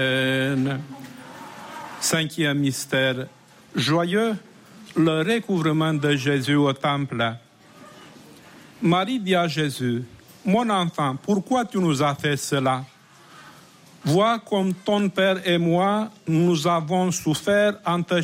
Cinquième mystère joyeux, le recouvrement de Jésus au temple. Marie dit à Jésus, « Mon enfant, pourquoi tu nous as fait cela ? Vois comme ton père et moi, nous avons souffert en te